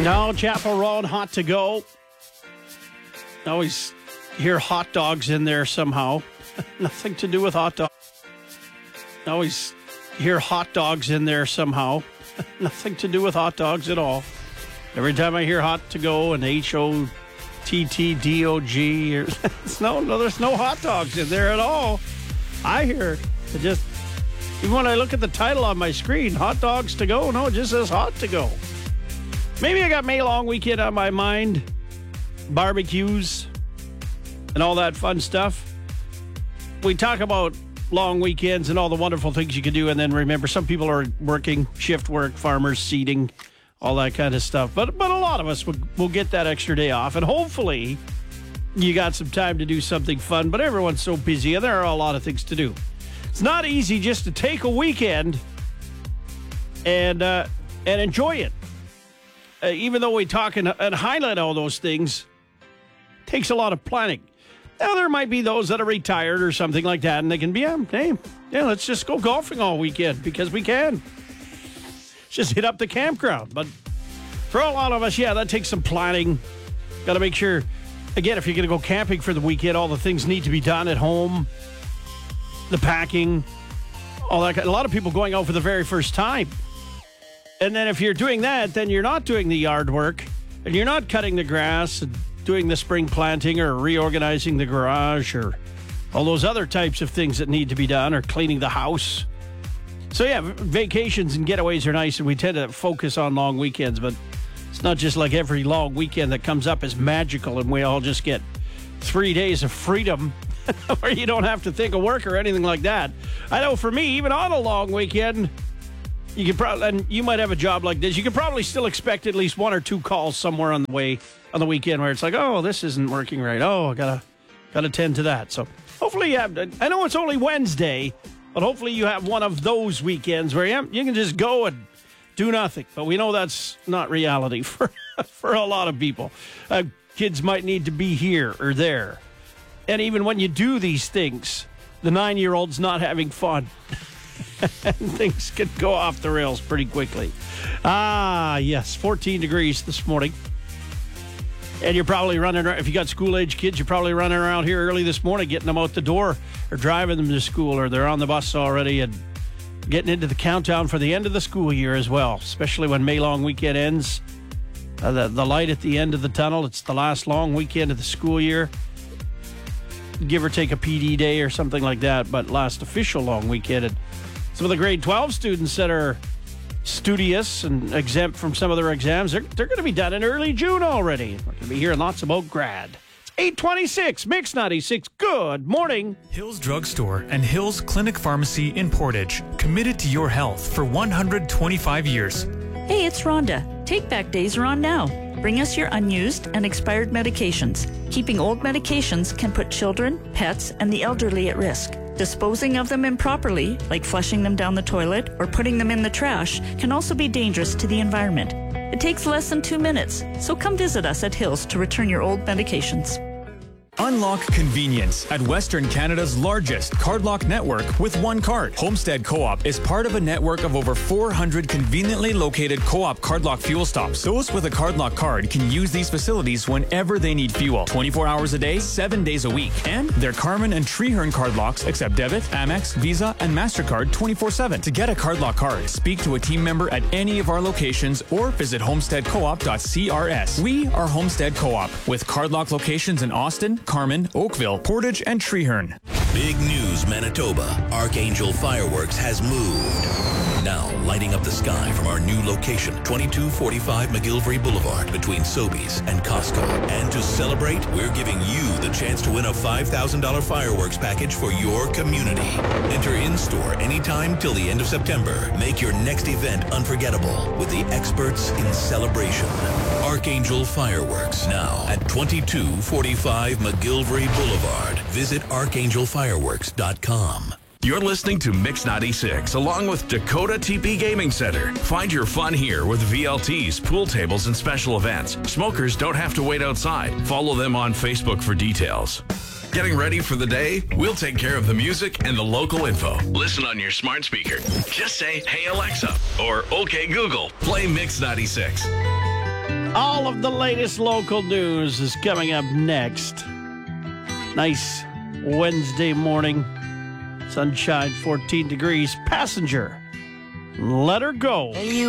No, Chapel Road, hot to go. I always hear hot dogs in there somehow. Nothing to do with hot dogs. I always hear hot dogs in there somehow. Nothing to do with hot dogs at all. Every time I hear hot to go and HOTTDOG, no, there's no hot dogs in there at all. I hear it just, even when I look at the title on my screen, hot dogs to go, no, it just says hot to go. Maybe I got May long weekend on my mind, barbecues and all that fun stuff. We talk about long weekends and all the wonderful things you can do, and then remember, some people are working, shift work, farmers, seeding, all that kind of stuff. But a lot of us will get that extra day off, and hopefully you got some time to do something fun, but everyone's so busy, and there are a lot of things to do. It's not easy just to take a weekend and enjoy it. Even though we talk and highlight all those things, it takes a lot of planning. Now, there might be those that are retired or something like that, and they can be, hey, let's just go golfing all weekend because we can. Just hit up the campground. But for a lot of us, that takes some planning. Got to make sure, again, if you're going to go camping for the weekend, all the things need to be done at home, the packing, all that. A lot of people going out for the very first time. And then if you're doing that, then you're not doing the yard work, and you're not cutting the grass and doing the spring planting or reorganizing the garage or all those other types of things that need to be done, or cleaning the house. So, vacations and getaways are nice, and we tend to focus on long weekends, but it's not just like every long weekend that comes up is magical and we all just get 3 days of freedom where you don't have to think of work or anything like that. I know for me, even on a long weekend, you could probably, and you might have a job like this, you could probably still expect at least one or two calls somewhere on the way on the weekend where it's like, oh, this isn't working right. Oh, I gotta tend to that. So hopefully you have, I know it's only Wednesday, but hopefully you have one of those weekends where you can just go and do nothing. But we know that's not reality for a lot of people. Kids might need to be here or there. And even when you do these things, the 9-year-old's not having fun. And things could go off the rails pretty quickly. Yes, 14 degrees this morning. And you're probably running around, if you got school-age kids, you're probably running around here early this morning, getting them out the door or driving them to school, or they're on the bus already and getting into the countdown for the end of the school year as well, especially when May long weekend ends. The light at the end of the tunnel, it's the last long weekend of the school year. Give or take a PD day or something like that, but last official long weekend. And some of the grade 12 students that are studious and exempt from some of their exams, they're going to be done in early June already. We're going to be hearing lots about grad. It's 8:26, Mix 96. Good morning. Hills Drug Store and Hills Clinic Pharmacy in Portage, committed to your health for 125 years. Hey, it's Rhonda. Take Back days are on now. Bring us your unused and expired medications. Keeping old medications can put children, pets, and the elderly at risk. Disposing of them improperly, like flushing them down the toilet or putting them in the trash, can also be dangerous to the environment. It takes less than 2 minutes, so come visit us at Hills to return your old medications. Unlock convenience at Western Canada's largest cardlock network with one card. Homestead Co-op is part of a network of over 400 conveniently located Co-op cardlock fuel stops. Those with a cardlock card can use these facilities whenever they need fuel, 24 hours a day, 7 days a week. And their Carmen and Treehorn cardlocks accept debit, Amex, Visa, and MasterCard 24/7. To get a cardlock card, speak to a team member at any of our locations or visit homesteadcoop.crs. We are Homestead Co-op with cardlock locations in Austin, Carmen, Oakville, Portage, and Treehorn. Big news, Manitoba. Archangel Fireworks has moved. Now lighting up the sky from our new location, 2245 McGillivray Boulevard, between Sobeys and Costco. And to celebrate, we're giving you the chance to win a $5,000 fireworks package for your community. Enter in-store anytime till the end of September. Make your next event unforgettable with the experts in celebration. Archangel Fireworks, now at 2245 McGillivray Boulevard. Visit archangelfireworks.com. You're listening to Mix 96, along with Dakota TP Gaming Center. Find your fun here with VLTs, pool tables, and special events. Smokers don't have to wait outside. Follow them on Facebook for details. Getting ready for the day? We'll take care of the music and the local info. Listen on your smart speaker. Just say, "Hey Alexa," or "Okay Google, play Mix 96." All of the latest local news is coming up next. Nice Wednesday morning. Sunshine, 14 degrees. Passenger, let her go.